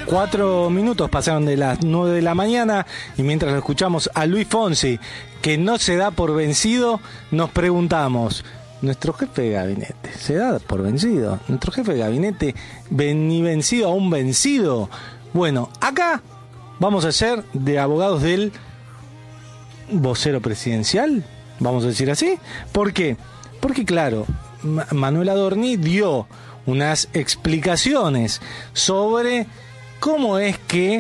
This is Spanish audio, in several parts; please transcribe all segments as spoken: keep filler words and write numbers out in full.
Cuatro minutos pasaron de las nueve de la mañana y mientras lo escuchamos a Luis Fonsi, que no se da por vencido, nos preguntamos, ¿nuestro jefe de gabinete se da por vencido? ¿Nuestro jefe de gabinete ni vencido aún vencido? Bueno, acá vamos a ser de abogados del vocero presidencial, vamos a decir así. ¿Por qué? Porque claro, Manuel Adorni dio unas explicaciones sobre cómo es que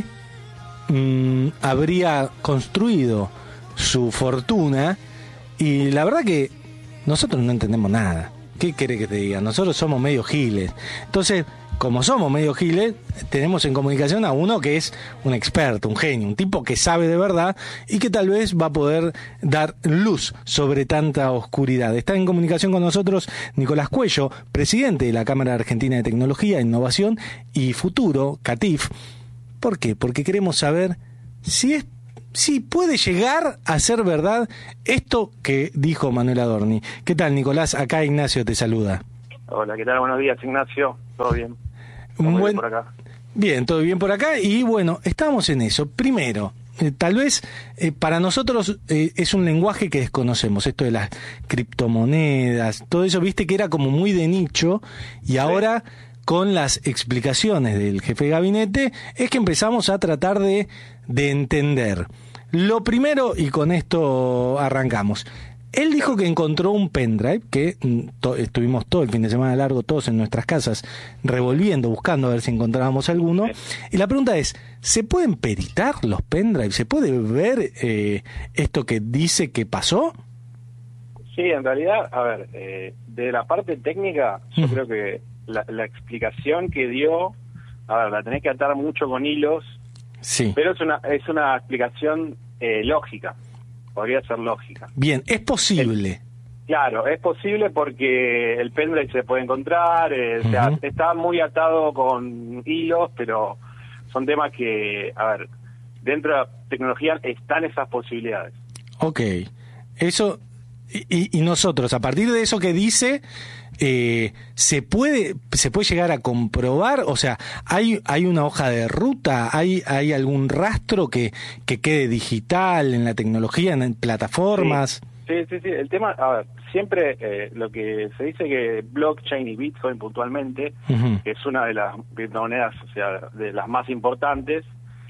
mmm, habría construido su fortuna, y la verdad que nosotros no entendemos nada. ¿Qué querés que te diga? Nosotros somos medio giles. Entonces, como somos medio giles, tenemos en comunicación a uno que es un experto, un genio, un tipo que sabe de verdad y que tal vez va a poder dar luz sobre tanta oscuridad. Está en comunicación con nosotros Nicolás Cuello, presidente de la Cámara Argentina de Tecnología, Innovación y Futuro, CATIF. ¿Por qué? Porque queremos saber si es si puede llegar a ser verdad esto que dijo Manuel Adorni. ¿Qué tal, Nicolás? Acá Ignacio te saluda. Hola, ¿qué tal? Buenos días, Ignacio. ¿Todo bien? ¿Todo Buen... bien por acá? Bien, todo bien por acá. Y bueno, estamos en eso. Primero, eh, tal vez eh, para nosotros eh, es un lenguaje que desconocemos, esto de las criptomonedas, todo eso, viste que era como muy de nicho, y sí. Ahora con las explicaciones del jefe de gabinete es que empezamos a tratar de, de entender. Lo primero, y con esto arrancamos, él dijo que encontró un pendrive, que to- estuvimos todo el fin de semana largo, todos en nuestras casas, revolviendo, buscando a ver si encontrábamos alguno. Y la pregunta es, ¿se pueden peritar los pendrives? ¿Se puede ver eh, esto que dice que pasó? Sí, en realidad, a ver, eh, de la parte técnica, yo creo que la, la explicación que dio, a ver, la tenés que atar mucho con hilos, sí. Pero es una, es una explicación eh, lógica. Podría ser lógica. Bien, es posible. El, claro, es posible porque el pendrive se puede encontrar, eh, uh-huh. O sea, está muy atado con hilos, pero son temas que, a ver, dentro de la tecnología están esas posibilidades. Ok, eso, y, y nosotros, a partir de eso que dice, eh, ¿se puede se puede llegar a comprobar? O sea, ¿hay hay una hoja de ruta? ¿Hay hay algún rastro que, que quede digital en la tecnología, en plataformas? Sí, sí, sí. sí. El tema, a ver, siempre eh, lo que se dice que blockchain y Bitcoin puntualmente, uh-huh. que es una de las criptomonedas, o sea, de las más importantes,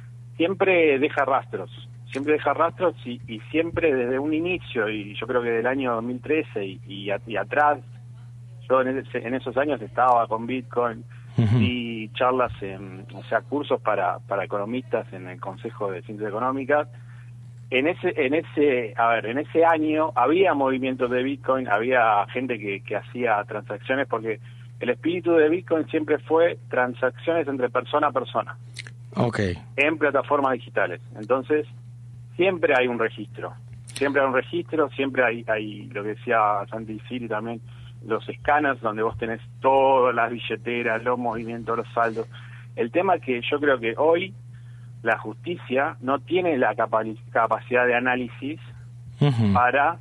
siempre deja rastros. Siempre deja rastros y, y siempre desde un inicio, y yo creo que del año dos mil trece y, y, a, y atrás, yo en, ese, en esos años estaba con Bitcoin uh-huh. y charlas, en, o sea, cursos para, para economistas en el Consejo de Ciencias Económicas. En ese, en ese, a ver, en ese año había movimientos de Bitcoin, había gente que, que hacía transacciones, porque el espíritu de Bitcoin siempre fue transacciones entre persona a persona. Okay. En plataformas digitales. Entonces, siempre hay un registro. Siempre hay un registro, siempre hay, hay lo que decía Santi Siri también, los escáneres donde vos tenés todas las billeteras, los movimientos, los saldos. El tema es que yo creo que hoy la justicia no tiene la capa- capacidad de análisis uh-huh. para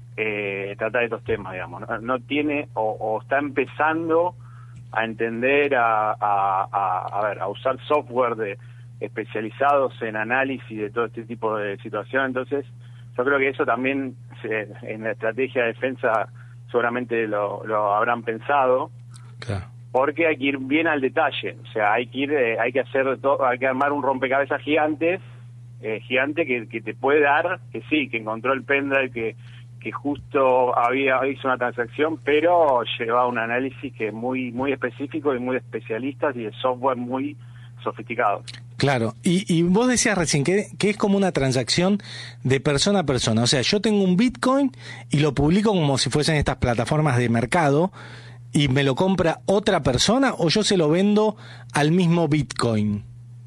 eh, tratar estos temas, digamos. No, no tiene o, o está empezando a entender, a, a, a, a ver, a usar software de especializados en análisis de todo este tipo de situaciones. Entonces, yo creo que eso también se, en la estrategia de defensa seguramente lo, lo habrán pensado. Claro. Porque hay que ir bien al detalle, o sea, hay que ir, eh, hay que hacer todo, hay que armar un rompecabezas gigantes, eh, gigante que, que te puede dar, que sí, que encontró el pendrive, que que justo había hizo una transacción, pero lleva un análisis que es muy muy específico y muy de especialistas y de software muy sofisticado. Claro, y, y vos decías recién que, que es como una transacción de persona a persona, o sea, yo tengo un Bitcoin y lo publico como si fuesen estas plataformas de mercado, ¿y me lo compra otra persona o yo se lo vendo al mismo Bitcoin?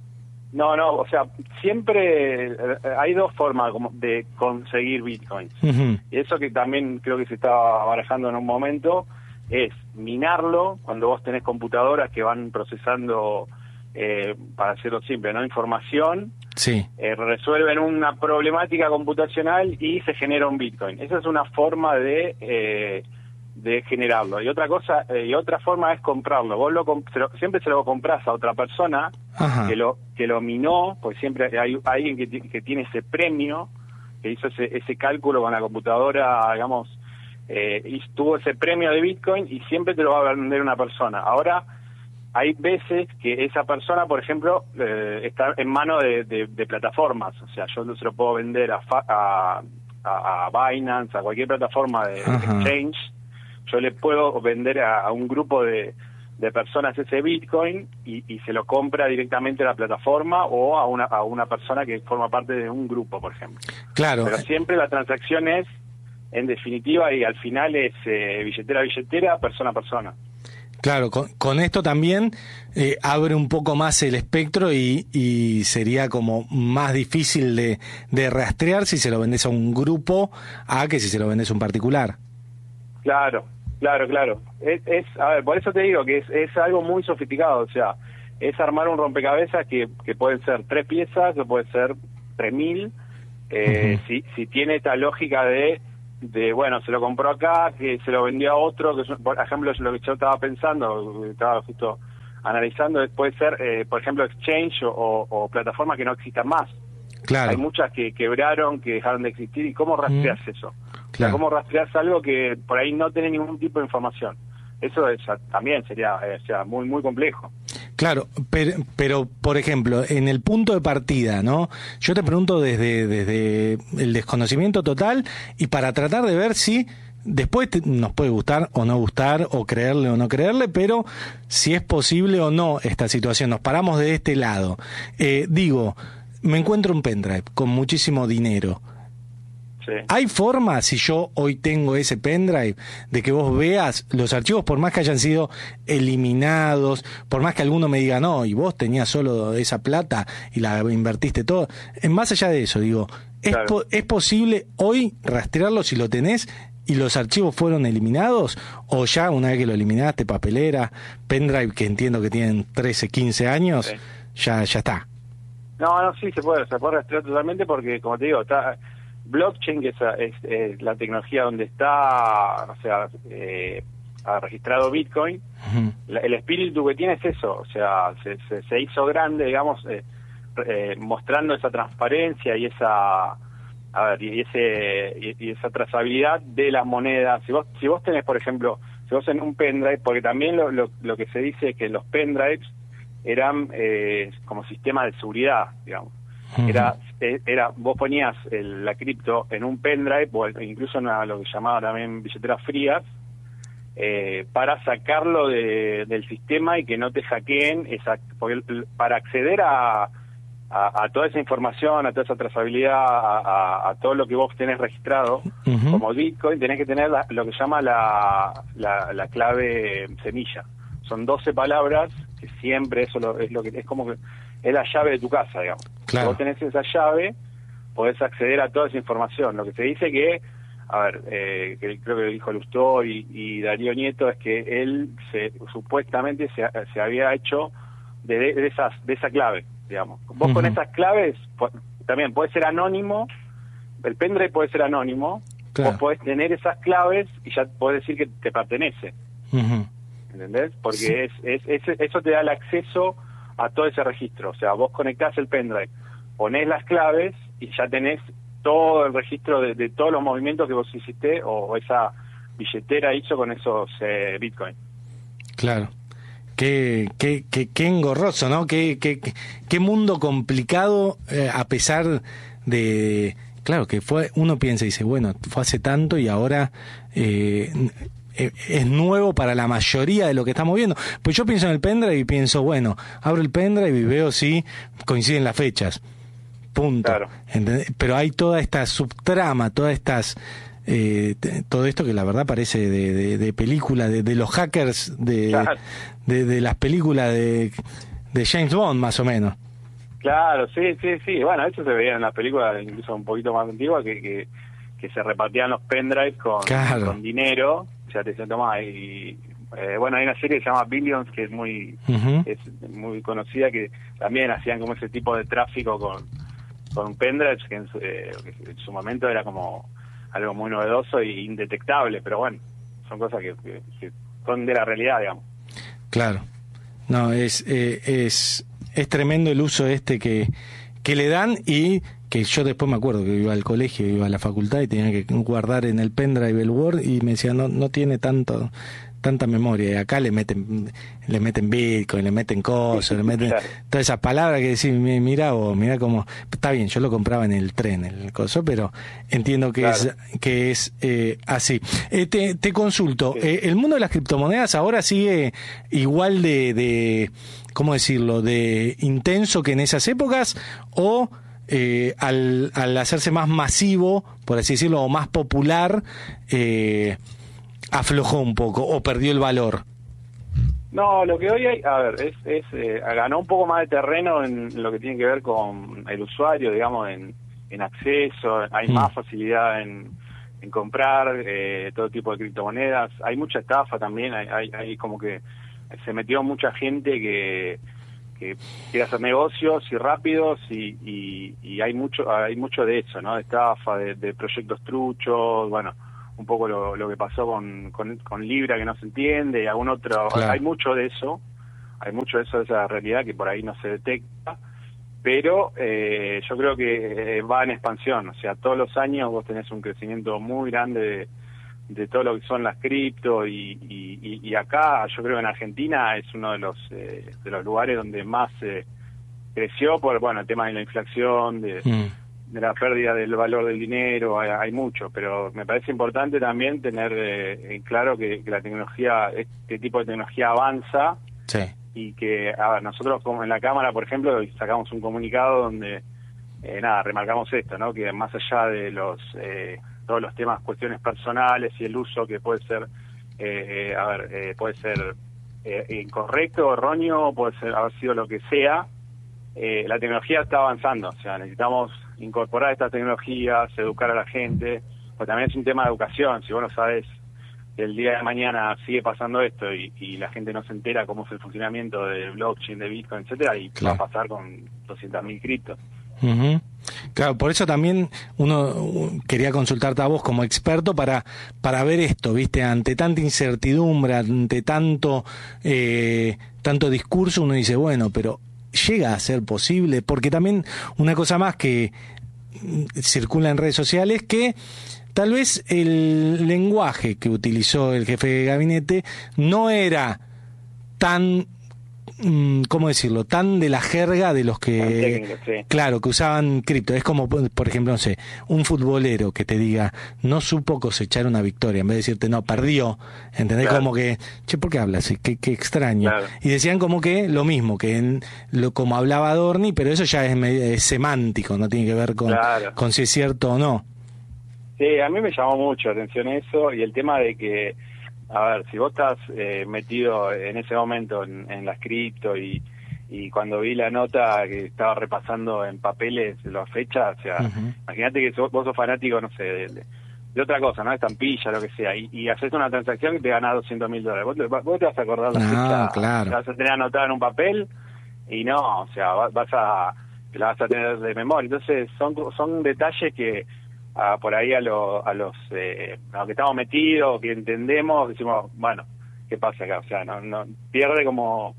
No, no, o sea, siempre hay dos formas de conseguir Bitcoins. Uh-huh. Y eso que también creo que se estaba barajando en un momento es minarlo cuando vos tenés computadoras que van procesando, eh, para hacerlo simple, ¿no? Información. Sí. Eh, resuelven una problemática computacional y se genera un Bitcoin. Esa es una forma de... Eh, de generarlo. Y otra cosa, eh, y otra forma es comprarlo. Vos lo comp- se lo, siempre se lo comprás a otra persona Ajá. que lo que lo minó, porque siempre hay alguien que, que tiene ese premio, que hizo ese, ese cálculo con la computadora, digamos, eh, y tuvo ese premio de Bitcoin y siempre te lo va a vender una persona. Ahora, hay veces que esa persona, por ejemplo, eh, está en manos de, de, de plataformas, o sea, yo se lo puedo vender a, a, a, a Binance, a cualquier plataforma de, de exchange, yo le puedo vender a, a un grupo de, de personas ese Bitcoin y, y se lo compra directamente a la plataforma o a una, a una persona que forma parte de un grupo, por ejemplo. Claro. Pero siempre la transacción es, en definitiva, y al final es eh, billetera a billetera, persona a persona. Claro, con, con esto también eh, abre un poco más el espectro y, y sería como más difícil de, de rastrear si se lo vendes a un grupo a que si se lo vendes a un particular. Claro, claro, claro. Es, es a ver, por eso te digo que es, es algo muy sofisticado, o sea, es armar un rompecabezas que, que pueden ser tres piezas o puede ser tres mil, eh, uh-huh. si, si tiene esta lógica de de bueno, se lo compró acá, que se lo vendió a otro, que por ejemplo lo que yo estaba pensando, estaba justo analizando, puede ser, eh, por ejemplo, exchange o, o plataformas que no existan más. Claro. Hay muchas que quebraron, que dejaron de existir, ¿y cómo rastreas mm. eso? Claro. O sea, ¿cómo rastreas algo que por ahí no tiene ningún tipo de información? Eso es, también sería eh, o sea, muy muy complejo. Claro, pero, pero por ejemplo, en el punto de partida, ¿no? Yo te pregunto desde, desde el desconocimiento total y para tratar de ver si después te, nos puede gustar o no gustar, o creerle o no creerle, pero si es posible o no esta situación. Nos paramos de este lado. Eh, digo, me encuentro un pendrive con muchísimo dinero. Sí. ¿Hay forma, si yo hoy tengo ese pendrive, de que vos veas los archivos, por más que hayan sido eliminados, por más que alguno me diga, no, y vos tenías solo esa plata y la invertiste todo? Más allá de eso, digo, ¿es, claro. po- ¿es posible hoy rastrearlo si lo tenés y los archivos fueron eliminados? ¿O ya una vez que lo eliminaste, papelera, pendrive, que entiendo que tienen trece, quince años, sí. ya, ya está? No, no, sí, se puede, se puede rastrear totalmente porque, como te digo, está... Blockchain, que es, es, es la tecnología donde está, o sea, eh, ha registrado Bitcoin, uh-huh. la, el espíritu que tiene es eso, o sea, se, se, se hizo grande, digamos, eh, eh, mostrando esa transparencia y esa, a ver, y ese y, y esa trazabilidad de las monedas. Si vos si vos tenés, por ejemplo, si vos en un pendrive, porque también lo, lo, lo que se dice es que los pendrives eran eh, como sistema de seguridad, digamos. Era, era vos ponías el, la cripto en un pendrive o incluso en una, lo que llamaba también billeteras frías eh, para sacarlo de, del sistema y que no te hackeen esa, porque para acceder a, a, a toda esa información, a toda esa trazabilidad, a, a, a todo lo que vos tenés registrado uh-huh. como Bitcoin, tenés que tener la, lo que llama la, la, la clave semilla. Son doce palabras que siempre eso lo, es lo que es como que es la llave de tu casa, digamos. Claro. Si vos tenés esa llave, podés acceder a toda esa información. Lo que se dice que, a ver, eh, que creo que lo dijo Lustó y, y Darío Nieto, es que él se, supuestamente se, se había hecho de, de esas de esa clave, digamos. Vos uh-huh. con esas claves, pues, también puede ser anónimo, el pendrive puede ser anónimo, claro. Vos podés tener esas claves y ya podés decir que te pertenece. Uh-huh. ¿Entendés? Porque sí. es, es, es eso te da el acceso a todo ese registro. O sea, vos conectás el pendrive, ponés las claves y ya tenés todo el registro de, de todos los movimientos que vos hiciste o, o esa billetera hizo con esos eh, Bitcoin. Claro. Qué, qué, qué, qué engorroso, ¿no? Qué, qué, qué mundo complicado, eh, a pesar de... Claro, que fue, uno piensa y dice, bueno, fue hace tanto y ahora... Eh, es nuevo para la mayoría de lo que estamos viendo. Pues yo pienso en el pendrive y pienso, bueno, abro el pendrive y veo si coinciden las fechas. Punto. Claro. ¿Entendés? Pero hay toda esta subtrama, todas estas... Eh, t- todo esto que la verdad parece de, de, de película, de, de los hackers, de, claro. de, de las películas de, de James Bond, más o menos. Claro, sí, sí, sí. Bueno, eso se veía en las películas incluso un poquito más antiguas, que, que, que se repartían los pendrives con, claro. con dinero. Ya te decía Tomás, y eh, bueno, hay una serie que se llama Billions, que es muy uh-huh. es muy conocida, que también hacían como ese tipo de tráfico con, con pendrives, que en, su, eh, que en su momento era como algo muy novedoso e indetectable, pero bueno, son cosas que, que, que son de la realidad, digamos. Claro. No, es, eh, es es tremendo el uso este que, que le dan, y que yo después me acuerdo que iba al colegio, iba a la facultad y tenía que guardar en el pendrive el Word y me decían, no, no tiene tanto tanta memoria, y acá le meten le meten Bitcoin, le meten cosas, le meten Claro. todas esas palabras que decís, mi- mira vos, mira cómo, está bien, yo lo compraba en el tren, el coso, pero entiendo que Claro. es que es eh, así. Eh, te, te consulto, Sí. eh, el mundo de las criptomonedas ahora sigue igual de, de, ¿cómo decirlo?, de intenso que en esas épocas, o eh, al, al hacerse más masivo, por así decirlo, o más popular, eh, aflojó un poco o perdió el valor. No, lo que hoy hay, a ver, es, es eh, ganó un poco más de terreno en lo que tiene que ver con el usuario, digamos, en, en acceso, hay Mm. más facilidad en, en comprar eh, todo tipo de criptomonedas, hay mucha estafa también, hay, hay, hay como que se metió mucha gente que, que quiere hacer negocios y rápidos y, y, y hay mucho hay mucho de eso, ¿no? De estafa, de, de proyectos truchos, bueno, un poco lo, lo que pasó con, con, con Libra, que no se entiende, y algún otro, Claro. hay mucho de eso, hay mucho de eso, de esa realidad que por ahí no se detecta, pero eh, yo creo que eh, va en expansión, o sea, todos los años vos tenés un crecimiento muy grande de, de todo lo que son las cripto, y, y, y- y acá yo creo que en Argentina es uno de los eh, de los lugares donde más eh, creció por, bueno, el tema de la inflación, de Mm. de la pérdida del valor del dinero, hay, hay mucho, pero me parece importante también tener eh, en claro que, que la tecnología, este tipo de tecnología avanza, Sí. y que, a ver, nosotros como en la Cámara, por ejemplo, sacamos un comunicado donde, eh, nada, remarcamos esto, ¿no? Que más allá de los eh, todos los temas, cuestiones personales y el uso que puede ser, eh, eh, a ver, eh, puede ser eh, incorrecto, erróneo, puede ser haber sido lo que sea, eh, la tecnología está avanzando, o sea, necesitamos incorporar estas tecnologías, educar a la gente, pues también es un tema de educación, si vos no sabes que el día de mañana sigue pasando esto y, y la gente no se entera cómo es el funcionamiento del blockchain, de Bitcoin, etcétera, y Claro. va a pasar con doscientas mil criptos. Ujú. Claro, por eso también uno uh, quería consultarte a vos como experto para para ver esto, viste, ante tanta incertidumbre, ante tanto eh, tanto discurso, uno dice, bueno, pero llega a ser posible, porque también una cosa más que mm, circula en redes sociales, que tal vez el lenguaje que utilizó el jefe de gabinete no era tan, mm, ¿cómo decirlo?, tan de la jerga de los Tan que, técnico, sí. claro, que usaban cripto. Es como, por ejemplo, no sé, un futbolero que te diga, no supo cosechar una victoria, en vez de decirte, no, perdió, ¿entendés? Claro. Como que, che, ¿por qué hablas? Qué, qué extraño. Claro. Y decían como que lo mismo, que en, lo como hablaba Adorni, pero eso ya es, me- es semántico, no tiene que ver con, Claro. con si es cierto o no. Sí, a mí me llamó mucho la atención eso, y el tema de que, a ver, si vos estás eh, metido en ese momento en, en las cripto, y, y cuando vi la nota que estaba repasando en papeles las fechas, o sea, Ujú. imagínate que sos- vos sos fanático, no sé, de, de- de otra cosa, ¿no? Estampilla, lo que sea, y, y haces una transacción y te ganás doscientos mil dólares. Vos te, vos te vas a acordar la No, fecha, claro. la vas a tener anotada en un papel, y no, o sea, va- vas a, la vas a tener de memoria. Entonces, son, son detalles que a, por ahí a, lo, a los eh, a los que estamos metidos, que entendemos, decimos, bueno, ¿qué pasa acá? O sea, no, no pierde como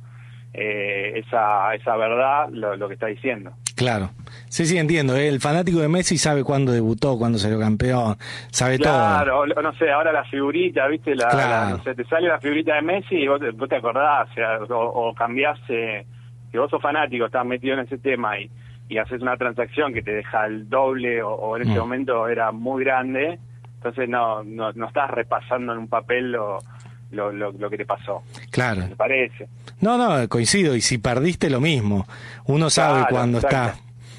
eh, esa esa verdad lo, lo que está diciendo. Claro. Sí, sí, entiendo. ¿eh? El fanático de Messi sabe cuándo debutó, cuándo salió campeón, sabe todo. Claro, o no sé, ahora la figurita, ¿viste? La, Claro. la- no sé, te sale la figurita de Messi y vos te, vos te acordás, o, sea, o, o cambiás, eh, si vos sos fanático, estás metido en ese tema y, y haces una transacción que te deja el doble, o, o en ese Mm. momento era muy grande, entonces no no, no estás repasando en un papel lo, lo, lo, lo que te pasó, Claro. me parece. No, no, coincido. Y si perdiste, lo mismo. Uno sabe Claro, cuando exacto.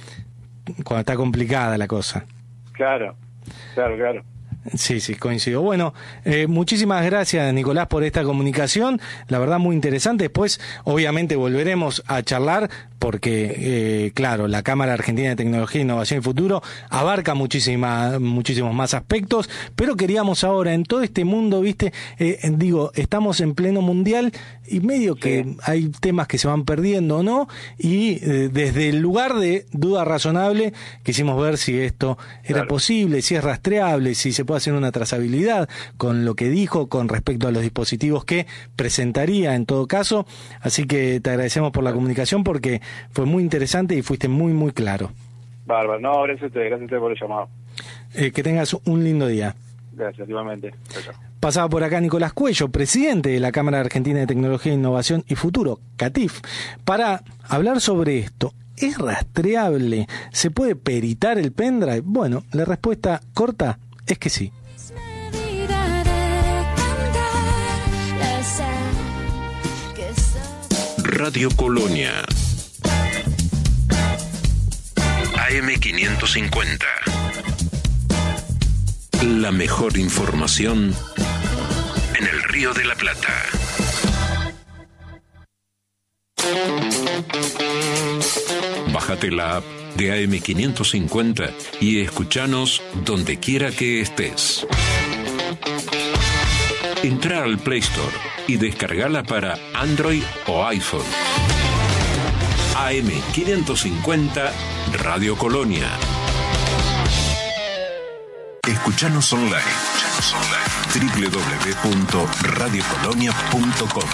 está cuando está complicada la cosa. Claro, claro, claro. Sí, sí, coincido. Bueno, eh, muchísimas gracias, Nicolás, por esta comunicación. La verdad, muy interesante. Después, obviamente, volveremos a charlar porque, eh, claro, la Cámara Argentina de Tecnología, Innovación y Futuro abarca muchísima, muchísimos más aspectos, pero queríamos ahora, en todo este mundo, viste, eh, digo, estamos en pleno mundial y medio que Sí. hay temas que se van perdiendo, ¿no? Y eh, desde el lugar de duda razonable quisimos ver si esto era Claro. posible, si es rastreable, si se puede hacer una trazabilidad con lo que dijo con respecto a los dispositivos que presentaría en todo caso. Así que te agradecemos por la comunicación porque fue muy interesante y fuiste muy, muy claro. Bárbaro, no, gracias a usted, gracias a usted por el llamado. Eh, que tengas un lindo día. Gracias, igualmente. Chao, chao. Pasaba por acá Nicolás Cuello, presidente de la Cámara Argentina de Tecnología, Innovación y Futuro, CATIF, para hablar sobre esto. ¿Es rastreable? ¿Se puede peritar el pendrive? Bueno, la respuesta corta es que sí. Radio Colonia A M quinientos cincuenta. La mejor información en el Río de la Plata. Bájate la app de A M quinientos cincuenta y escuchanos donde quiera que estés. Entra al Play Store y descargala para Android o iPhone. A M quinientos cincuenta Radio Colonia. Escuchanos online. Escuchanos online. doble u doble u doble u punto radio colonia punto com